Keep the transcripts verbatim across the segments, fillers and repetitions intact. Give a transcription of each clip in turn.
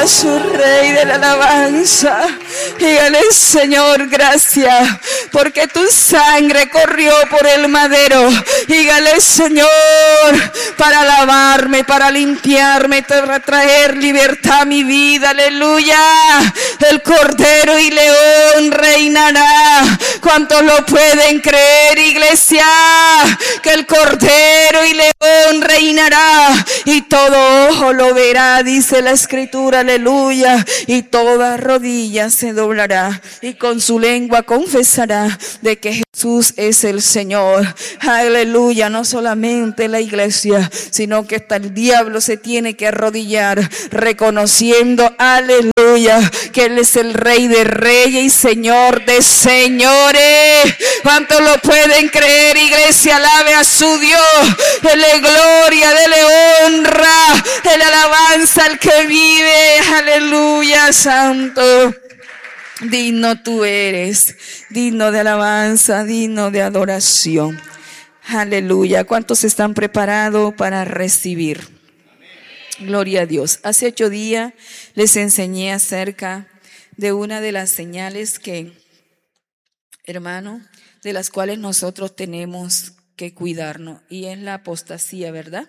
a su Rey de la alabanza. Dígale, Señor, gracias, porque tu sangre corrió por el madero. Dígale, Señor, para lavarme, para limpiarme, para traer libertad a mi vida. Aleluya. El Cordero y León reinará. ¿Cuántos lo pueden creer, iglesia? Que el Cordero y León reinará y todo ojo lo verá, dice la Escritura. Aleluya. Y toda rodilla se doblará y con su lengua confesará de que Jesús es el Señor. Aleluya. No solamente la iglesia, sino que hasta el diablo se tiene que arrodillar reconociendo, aleluya, que Él es el Rey de reyes y Señor de señores. ¿Cuántos lo pueden creer, iglesia? Alabe a su Dios. Dele gloria, dele honra, dele alabanza al que vive. Aleluya, santo. Digno tú eres, digno de alabanza, digno de adoración. Aleluya. ¿Cuántos están preparados para recibir? Gloria a Dios. Hace ocho días les enseñé acerca de una de las señales que, hermano, de las cuales nosotros tenemos que cuidarnos, y es la apostasía, ¿verdad?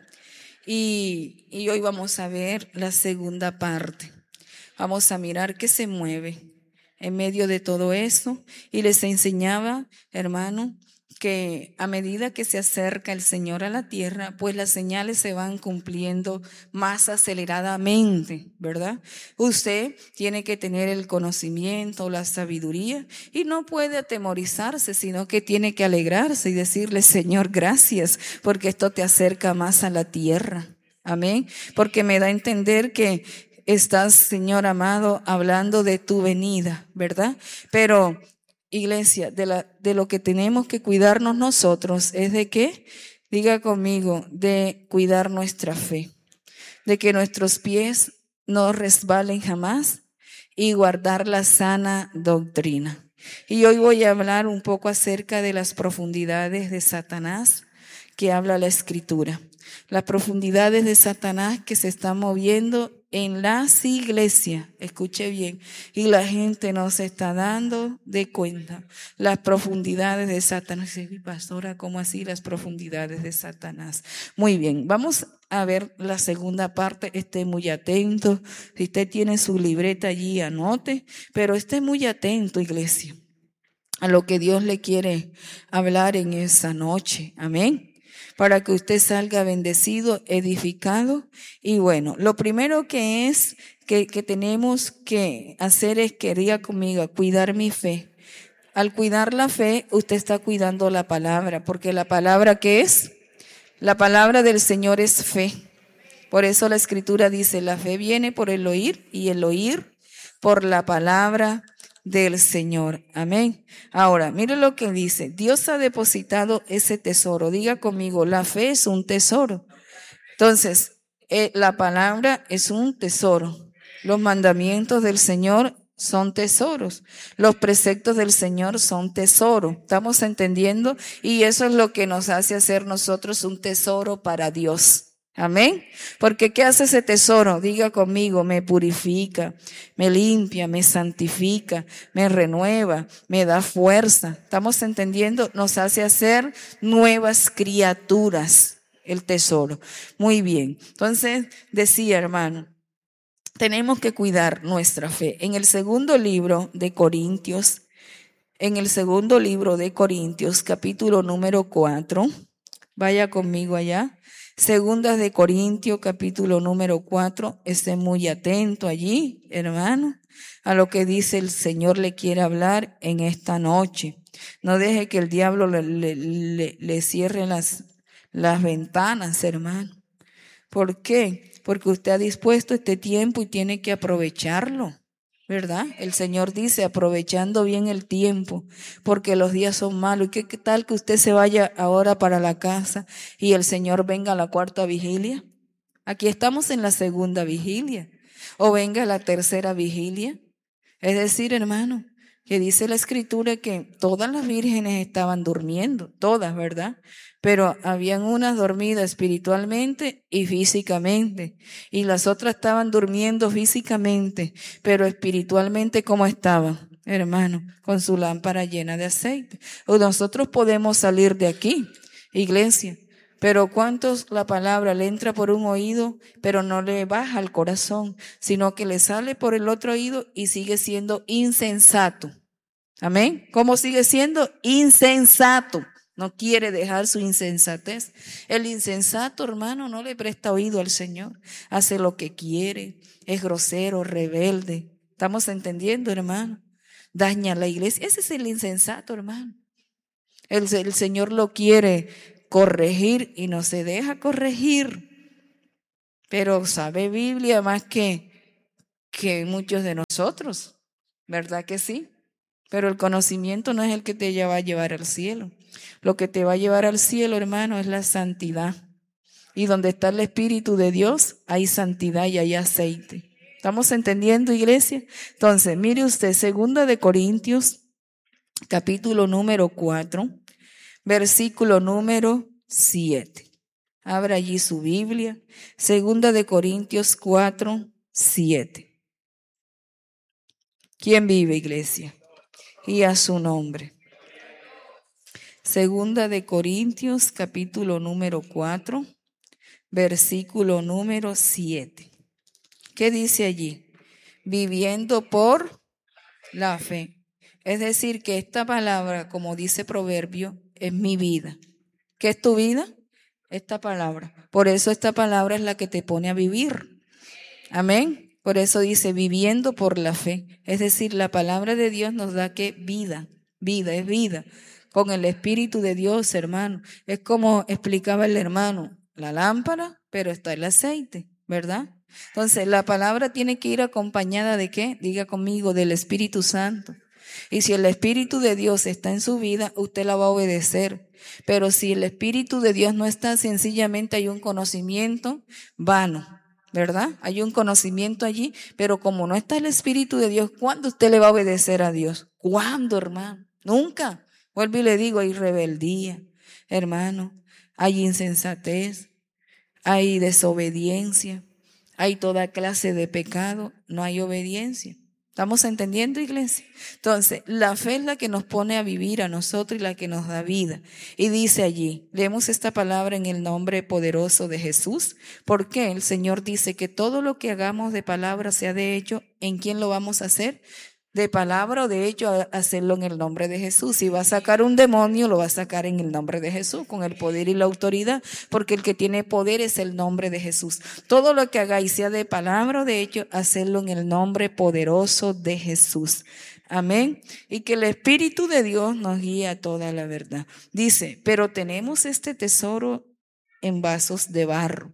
Y, y hoy vamos a ver la segunda parte. Vamos a mirar qué se mueve en medio de todo eso. Y les enseñaba, hermano, que a medida que se acerca el Señor a la tierra, pues las señales se van cumpliendo más aceleradamente, ¿verdad? Usted tiene que tener el conocimiento, la sabiduría, y no puede atemorizarse, sino que tiene que alegrarse y decirle, Señor, gracias, porque esto te acerca más a la tierra. Amén. Porque me da a entender que estás, Señor amado, hablando de tu venida, ¿verdad? Pero iglesia, de, la, de lo que tenemos que cuidarnos nosotros es de qué, diga conmigo, de cuidar nuestra fe, de que nuestros pies no resbalen jamás y guardar la sana doctrina. Y hoy voy a hablar un poco acerca de las profundidades de Satanás que habla la Escritura. Las profundidades de Satanás que se están moviendo en las iglesias, escuche bien, y la gente no se está dando de cuenta. Las profundidades de Satanás. Sí, pastora, ¿cómo así las profundidades de Satanás? Muy bien, vamos a ver la segunda parte. Esté muy atento. Si usted tiene su libreta allí, anote, pero esté muy atento, iglesia, a lo que Dios le quiere hablar en esa noche. Amén. Para que usted salga bendecido, edificado. Y bueno, lo primero que es que, que tenemos que hacer es, que diga conmigo, cuidar mi fe. Al cuidar la fe, usted está cuidando la palabra, porque la palabra, ¿qué es? La palabra del Señor es fe. Por eso la Escritura dice, la fe viene por el oír y el oír por la palabra del Señor. Amén. Ahora, mire lo que dice. Dios ha depositado ese tesoro. Diga conmigo, la fe es un tesoro. Entonces, eh, la palabra es un tesoro. Los mandamientos del Señor son tesoros. Los preceptos del Señor son tesoro. ¿Estamos entendiendo? Y eso es lo que nos hace hacer nosotros un tesoro para Dios. Amén. Porque ¿qué hace ese tesoro? Diga conmigo, me purifica, me limpia, me santifica, me renueva, me da fuerza. ¿Estamos entendiendo? Nos hace hacer nuevas criaturas, el tesoro. Muy bien. Entonces, decía, hermano, tenemos que cuidar nuestra fe. En el segundo libro de Corintios, en el segundo libro de Corintios, capítulo número cuatro, vaya conmigo allá. Segunda de Corintios, capítulo número cuatro, esté muy atento allí, hermano, a lo que dice el Señor le quiere hablar en esta noche. No deje que el diablo le, le, le, le cierre las, las ventanas, hermano. ¿Por qué? Porque usted ha dispuesto este tiempo y tiene que aprovecharlo, ¿verdad? El Señor dice, aprovechando bien el tiempo, porque los días son malos. ¿Y qué, qué tal que usted se vaya ahora para la casa y el Señor venga a la cuarta vigilia? Aquí estamos en la segunda vigilia. O venga a la tercera vigilia. Es decir, hermano, que dice la escritura que todas las vírgenes estaban durmiendo, todas, ¿verdad? Pero habían unas dormidas espiritualmente y físicamente, y las otras estaban durmiendo físicamente, pero espiritualmente, ¿cómo estaban, hermano? Con su lámpara llena de aceite. O nosotros podemos salir de aquí, iglesia, pero ¿cuántos la palabra le entra por un oído, pero no le baja al corazón, sino que le sale por el otro oído y sigue siendo insensato? Amén. ¿Cómo sigue siendo? Insensato. No quiere dejar su insensatez. El insensato, hermano, no le presta oído al Señor. Hace lo que quiere. Es grosero, rebelde. ¿Estamos entendiendo, hermano? Daña a la iglesia. Ese es el insensato, hermano. El, el Señor lo quiere corregir y no se deja corregir. Pero sabe Biblia más que, que muchos de nosotros. ¿Verdad que sí? Pero el conocimiento no es el que te va a llevar al cielo. Lo que te va a llevar al cielo, hermano, es la santidad. Y donde está el Espíritu de Dios, hay santidad y hay aceite. ¿Estamos entendiendo, iglesia? Entonces, mire usted, segunda de Corintios, capítulo número cuatro, versículo número siete. Abra allí su Biblia. Segunda de Corintios cuatro, siete. ¿Quién vive, iglesia? Y a su nombre. Segunda de Corintios, capítulo número cuatro, versículo número siete. ¿Qué dice allí? Viviendo por la fe. Es decir, que esta palabra, como dice Proverbio, es mi vida. ¿Qué es tu vida? Esta palabra. Por eso esta palabra es la que te pone a vivir. Amén. Por eso dice viviendo por la fe. Es decir, la palabra de Dios nos da que vida, vida, es vida. Con el Espíritu de Dios, hermano. Es como explicaba el hermano, la lámpara, pero está el aceite, ¿verdad? Entonces, la palabra tiene que ir acompañada de ¿qué? Diga conmigo, del Espíritu Santo. Y si el Espíritu de Dios está en su vida, usted la va a obedecer. Pero si el Espíritu de Dios no está, sencillamente hay un conocimiento vano, ¿verdad? Hay un conocimiento allí, pero como no está el Espíritu de Dios, ¿cuándo usted le va a obedecer a Dios? ¿Cuándo, hermano? Nunca. Vuelvo y le digo, hay rebeldía, hermano, hay insensatez, hay desobediencia, hay toda clase de pecado, no hay obediencia. ¿Estamos entendiendo, iglesia? Entonces, la fe es la que nos pone a vivir a nosotros y la que nos da vida. Y dice allí, leemos esta palabra en el nombre poderoso de Jesús, porque el Señor dice que todo lo que hagamos de palabra sea de hecho, ¿en quién lo vamos a hacer? De palabra o de hecho, hacerlo en el nombre de Jesús. Si va a sacar un demonio, lo va a sacar en el nombre de Jesús, con el poder y la autoridad, porque el que tiene poder es el nombre de Jesús. Todo lo que hagáis, sea de palabra o de hecho, hacerlo en el nombre poderoso de Jesús. Amén. Y que el Espíritu de Dios nos guíe a toda la verdad. Dice, pero tenemos este tesoro en vasos de barro,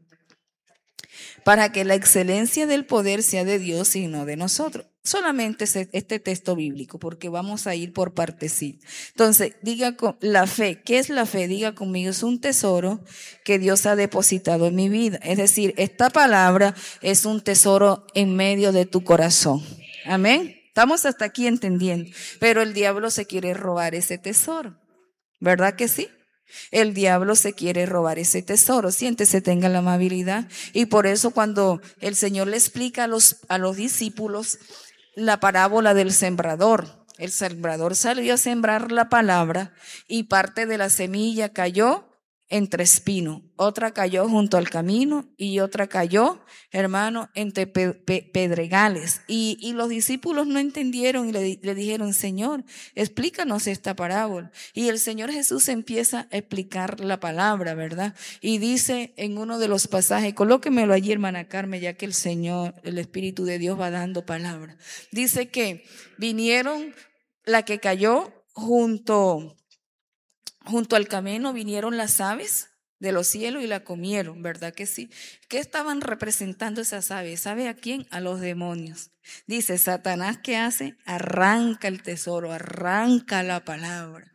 para que la excelencia del poder sea de Dios y no de nosotros. Solamente este texto bíblico, porque vamos a ir por partecitas. Entonces, diga con la fe. ¿Qué es la fe? Diga conmigo, es un tesoro que Dios ha depositado en mi vida. Es decir, esta palabra es un tesoro en medio de tu corazón. Amén. Estamos hasta aquí entendiendo. Pero el diablo se quiere robar ese tesoro. ¿Verdad que sí? El diablo se quiere robar ese tesoro. Siéntese, tenga la amabilidad. Y por eso cuando el Señor le explica a los, a los discípulos la parábola del sembrador. El sembrador salió a sembrar la palabra y parte de la semilla cayó entre espinos, otra cayó junto al camino y otra cayó, hermano, entre pe- pe- pedregales. Y, y los discípulos no entendieron y le, le dijeron, Señor, explícanos esta parábola. Y el Señor Jesús empieza a explicar la palabra, ¿verdad? Y dice en uno de los pasajes, colóquemelo allí, hermana Carmen, ya que el Señor, el Espíritu de Dios va dando palabra. Dice que vinieron la que cayó junto Junto al camino vinieron las aves de los cielos y la comieron, ¿verdad que sí? ¿Qué estaban representando esas aves? ¿Sabe a quién? A los demonios. Dice, Satanás, ¿qué hace? Arranca el tesoro, arranca la palabra.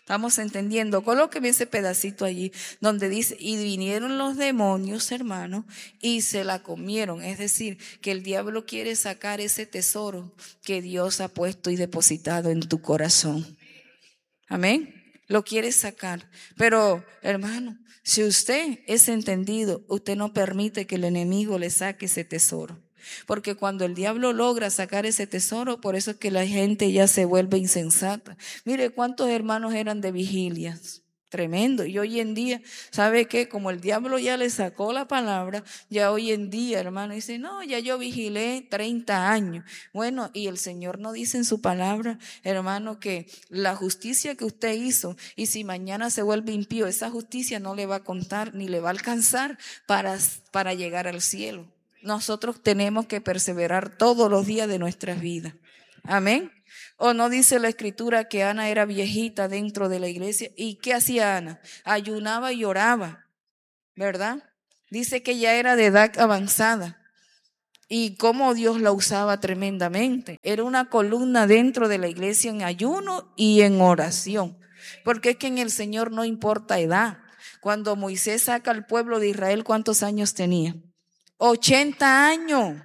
Estamos entendiendo. Colóqueme ese pedacito allí donde dice, y vinieron los demonios, hermano, y se la comieron. Es decir, que el diablo quiere sacar ese tesoro que Dios ha puesto y depositado en tu corazón. Amén. Lo quiere sacar. Pero, hermano, si usted es entendido, usted no permite que el enemigo le saque ese tesoro. Porque cuando el diablo logra sacar ese tesoro, por eso es que la gente ya se vuelve insensata. Mire cuántos hermanos eran de vigilias. Tremendo. Y hoy en día, ¿sabe qué? Como el diablo ya le sacó la palabra, ya hoy en día, hermano, dice, no, ya yo vigilé treinta años. Bueno, y el Señor no dice en su palabra, hermano, que la justicia que usted hizo, y si mañana se vuelve impío, esa justicia no le va a contar ni le va a alcanzar para, para llegar al cielo. Nosotros tenemos que perseverar todos los días de nuestras vidas. Amén. ¿O no dice la escritura que Ana era viejita dentro de la iglesia? ¿Y qué hacía Ana? Ayunaba y oraba, ¿verdad? Dice que ya era de edad avanzada. Y cómo Dios la usaba tremendamente. Era una columna dentro de la iglesia en ayuno y en oración. Porque es que en el Señor no importa edad. Cuando Moisés saca al pueblo de Israel, ¿cuántos años tenía? ochenta años.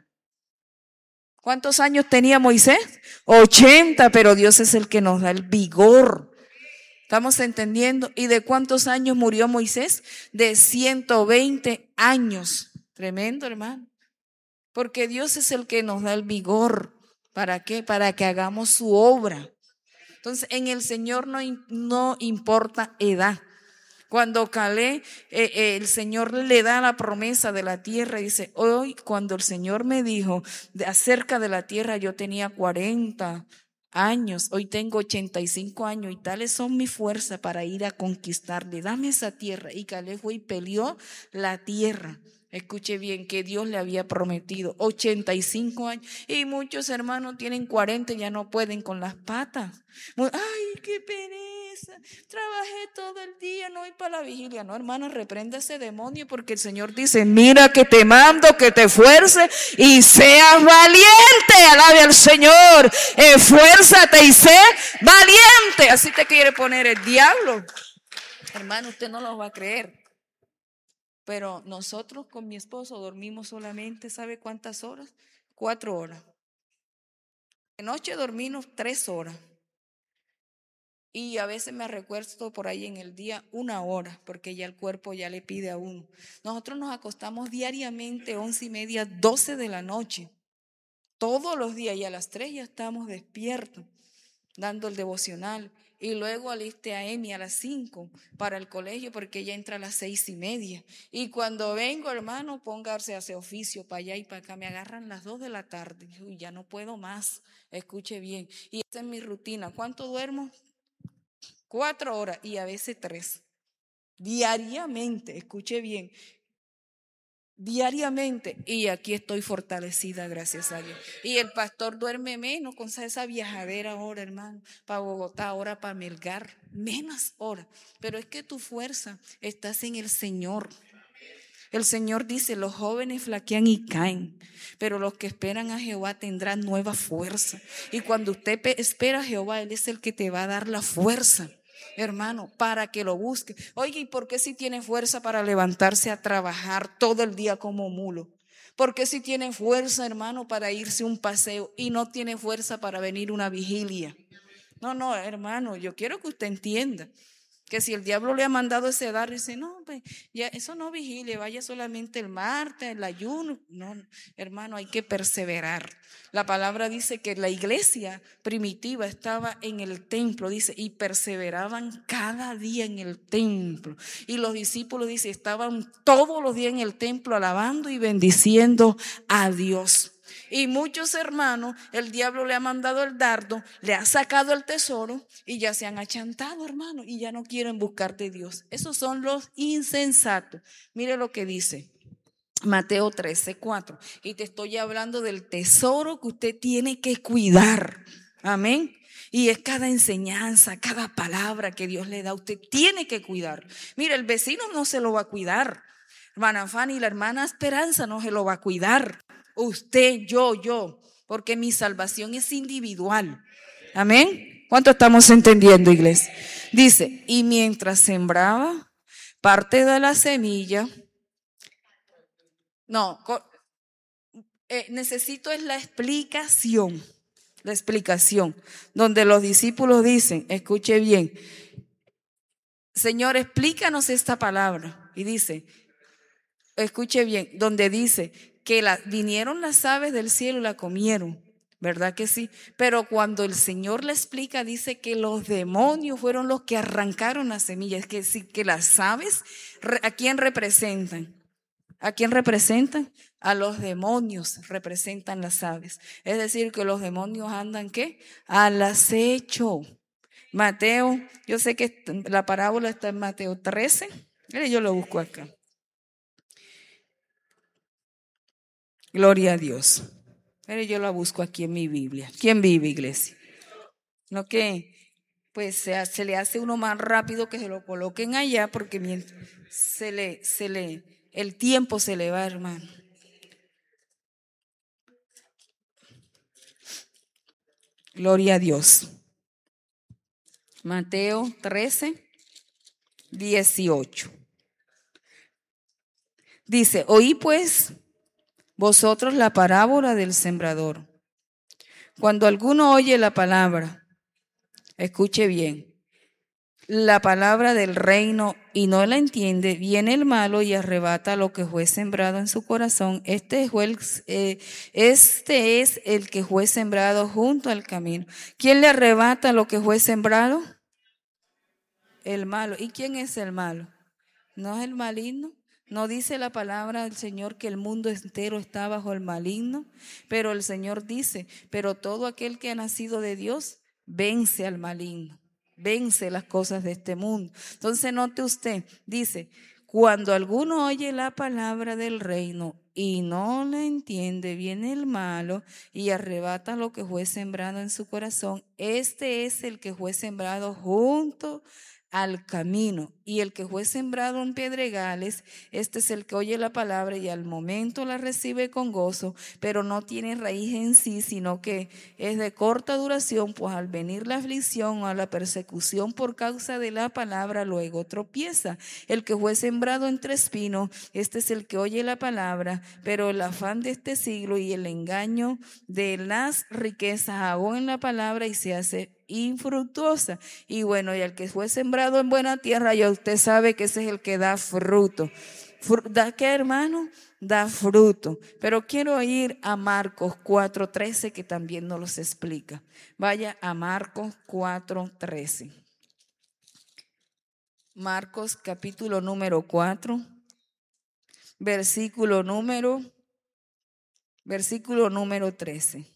¿Cuántos años tenía Moisés? ochenta, pero Dios es el que nos da el vigor. ¿Estamos entendiendo? ¿Y de cuántos años murió Moisés? De ciento veinte años. Tremendo, hermano. Porque Dios es el que nos da el vigor. ¿Para qué? Para que hagamos su obra. Entonces, en el Señor no, no importa edad. Cuando Caleb, eh, eh, el Señor le da la promesa de la tierra, dice, hoy cuando el Señor me dijo de, acerca de la tierra, yo tenía cuarenta años, hoy tengo ochenta y cinco años y tales son mis fuerzas para ir a conquistarle. Dame esa tierra. Y Caleb fue y peleó la tierra. Escuche bien, que Dios le había prometido ochenta y cinco años. Y muchos hermanos tienen cuarenta y ya no pueden con las patas. Ay, qué pereza. Trabajé todo el día, no voy para la vigilia. No, hermano, reprenda ese demonio porque el Señor dice, mira que te mando, que te esfuerces y seas valiente. Alabe al Señor. Esfuérzate y sé valiente. Así te quiere poner el diablo. Hermano, usted no lo va a creer. Pero nosotros con mi esposo dormimos solamente, ¿sabe cuántas horas? Cuatro horas. De noche dormimos tres horas. Y a veces me recuerdo por ahí en el día una hora, porque ya el cuerpo ya le pide a uno. Nosotros nos acostamos diariamente once y media, doce de la noche. Todos los días y a las tres ya estamos despiertos, dando el devocional. Y luego aliste a Emi a las cinco para el colegio porque ella entra a las seis y media. Y cuando vengo, hermano, póngase a hacer oficio para allá y para acá. Me agarran las dos de la tarde. Uy, ya no puedo más. Escuche bien. Y esa es mi rutina. ¿Cuánto duermo? Cuatro horas y a veces tres. Diariamente, escuche bien. Diariamente, y aquí estoy fortalecida, gracias a Dios. Y el pastor duerme menos con esa viajadera ahora, hermano, para Bogotá, ahora para Melgar, menos horas. Pero es que tu fuerza estás en el Señor. El Señor dice, los jóvenes flaquean y caen, pero los que esperan a Jehová tendrán nueva fuerza. Y cuando usted espera a Jehová, Él es el que te va a dar la fuerza, hermano, para que lo busque. Oye, ¿y por qué si tiene fuerza para levantarse a trabajar todo el día como mulo? ¿Por qué si tiene fuerza, hermano, para irse a un paseo y no tiene fuerza para venir a una vigilia? No, no, hermano, yo quiero que usted entienda que si el diablo le ha mandado ese dar, dice, no, pues, ya, eso no vigile, vaya solamente el martes, el ayuno. No, hermano, hay que perseverar. La palabra dice que la iglesia primitiva estaba en el templo, dice, y perseveraban cada día en el templo. Y los discípulos, dice, estaban todos los días en el templo alabando y bendiciendo a Dios. Y muchos hermanos, el diablo le ha mandado el dardo, le ha sacado el tesoro y ya se han achantado, hermano, y ya no quieren buscar de Dios. Esos son los insensatos. Mire lo que dice Mateo trece, cuatro. Y te estoy hablando del tesoro que usted tiene que cuidar. Amén. Y es cada enseñanza, cada palabra que Dios le da, usted tiene que cuidar. Mire, el vecino no se lo va a cuidar. Hermana Fanny, la hermana Esperanza no se lo va a cuidar. Usted, yo, yo, porque mi salvación es individual. Amén. ¿Cuánto estamos entendiendo, iglesia? Dice, y mientras sembraba parte de la semilla, no, eh, necesito es la explicación, la explicación, donde los discípulos dicen, escuche bien, Señor, explícanos esta palabra. Y dice, escuche bien, donde dice que la, vinieron las aves del cielo y la comieron, ¿verdad que sí? Pero cuando el Señor le explica, dice que los demonios fueron los que arrancaron las semillas, que sí, que las aves, ¿a quién representan? ¿A quién representan? A los demonios representan las aves. Es decir, que los demonios andan, ¿qué? Al acecho. Mateo, yo sé que la parábola está en Mateo trece. Mire, yo lo busco acá. Gloria a Dios. Mire, yo la busco aquí en mi Biblia. ¿Quién vive, iglesia? ¿No que? Pues se, se le hace uno más rápido que se lo coloquen allá porque mientras se le, se le, el tiempo se le va, hermano. Gloria a Dios. Mateo trece, dieciocho. Dice, oí pues vosotros la parábola del sembrador. Cuando alguno oye la palabra, escuche bien, la palabra del reino y no la entiende, viene el malo y arrebata lo que fue sembrado en su corazón. Este, fue el, eh, este es el que fue sembrado junto al camino. ¿Quién le arrebata lo que fue sembrado? El malo. ¿Y quién es el malo? ¿No es el maligno? ¿No dice la palabra del Señor que el mundo entero está bajo el maligno? Pero el Señor dice, pero todo aquel que ha nacido de Dios vence al maligno, vence las cosas de este mundo. Entonces note usted, dice, cuando alguno oye la palabra del reino y no la entiende, viene el malo y arrebata lo que fue sembrado en su corazón. Este es el que fue sembrado junto al camino, y el que fue sembrado en pedregales, este es el que oye la palabra y al momento la recibe con gozo, pero no tiene raíz en sí, sino que es de corta duración, pues al venir la aflicción o la persecución por causa de la palabra, luego tropieza. El que fue sembrado entre espinos, este es el que oye la palabra, pero el afán de este siglo y el engaño de las riquezas ahogan en la palabra y se hace infructuosa. Y bueno, y el que fue sembrado en buena tierra, ya usted sabe que ese es el que da fruto. ¿Da qué, hermano? Da fruto. Pero quiero ir a Marcos cuatro trece, que también nos los explica. Vaya a Marcos cuatro trece. Marcos capítulo número cuatro, versículo número, versículo número trece.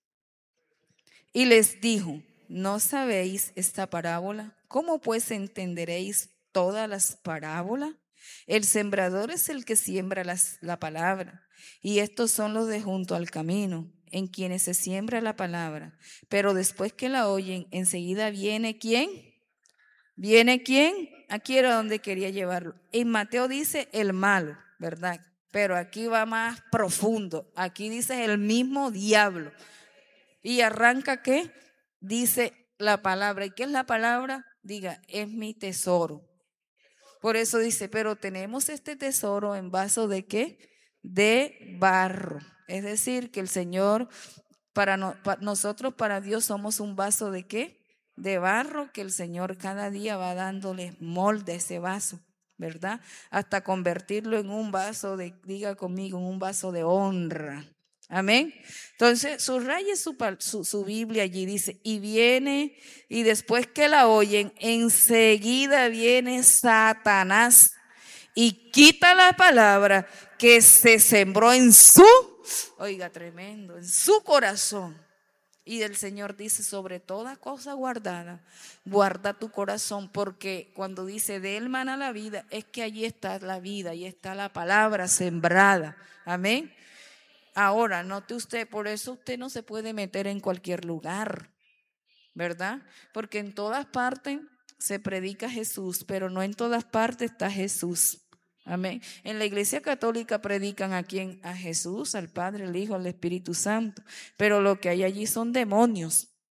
Y les dijo, ¿no sabéis esta parábola? ¿Cómo pues entenderéis todas las parábolas? El sembrador es el que siembra las, la palabra, y estos son los de junto al camino, en quienes se siembra la palabra. Pero después que la oyen, enseguida viene ¿quién? ¿Viene quién? Aquí era donde quería llevarlo. En Mateo dice el malo, ¿verdad? Pero aquí va más profundo. Aquí dice el mismo diablo. ¿Y arranca qué? Dice la palabra. ¿Y qué es la palabra? Diga, es mi tesoro. Por eso dice, pero tenemos este tesoro en vaso de ¿qué? De barro. Es decir, que el Señor, para, no, para nosotros, para Dios, somos un vaso de ¿qué? De barro, que el Señor cada día va dándole molde a ese vaso, ¿verdad? Hasta convertirlo en un vaso de, diga conmigo, en un vaso de honra. Amén. Entonces, subraye su, su, su Biblia allí, dice, y viene, y después que la oyen, enseguida viene Satanás y quita la palabra que se sembró en su, oiga, tremendo, en su corazón. Y el Señor dice, sobre toda cosa guardada, guarda tu corazón, porque cuando dice de él mana la vida, es que allí está la vida, allí está la palabra sembrada. Amén. Ahora, note usted, por eso usted no se puede meter en cualquier lugar, ¿verdad? Porque en todas partes se predica Jesús, pero no en todas partes está Jesús. Amén. En la Iglesia Católica predican a quién, a Jesús, al Padre, al Hijo, al Espíritu Santo, pero lo que hay allí son demonios.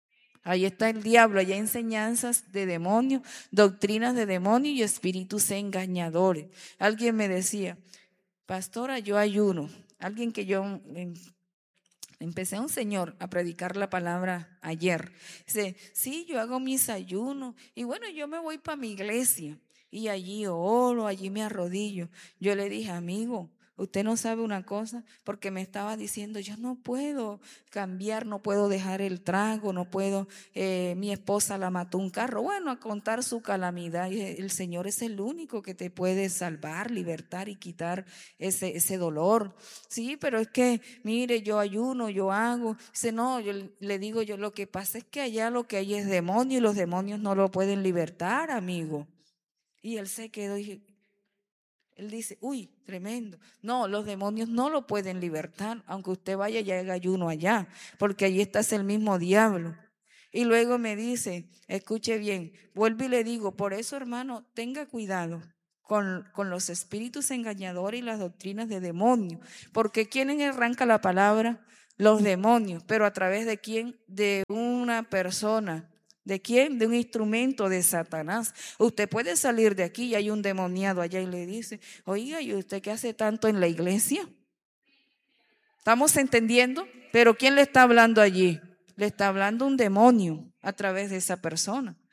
Ahí está el diablo, allá hay enseñanzas de demonios, doctrinas de demonios y espíritus engañadores. Alguien me decía, pastora, yo ayuno. Alguien que yo em, empecé a un señor a predicar la palabra ayer. Dice, sí, yo hago mis ayunos y bueno, yo me voy para mi iglesia y allí oro, allí me arrodillo. Yo le dije, amigo, usted no sabe una cosa, porque me estaba diciendo, yo no puedo cambiar, no puedo dejar el trago, no puedo, eh, mi esposa la mató un carro. Bueno, a contar su calamidad. Y el Señor es el único que te puede salvar, libertar y quitar ese, ese dolor. Sí, pero es que, mire, yo ayuno, yo hago. Dice, no, yo le digo yo, lo que pasa es que allá lo que hay es demonio y los demonios no lo pueden libertar, amigo. Y él se quedó y dije, él dice, uy, tremendo. No, los demonios no lo pueden libertar, aunque usted vaya y haga ayuno allá, porque allí está el mismo diablo. Y luego me dice, escuche bien, vuelvo y le digo, por eso, hermano, tenga cuidado con, con los espíritus engañadores y las doctrinas de demonios, porque ¿quién arranca la palabra? Los demonios, pero ¿a través de quién? De una persona. ¿De quién? De un instrumento de Satanás. Usted puede salir de aquí y hay un demoniado allá y le dice, oiga, ¿y usted qué hace tanto en la iglesia? ¿Estamos entendiendo? Pero ¿quién le está hablando allí? Le está hablando un demonio a través de esa persona.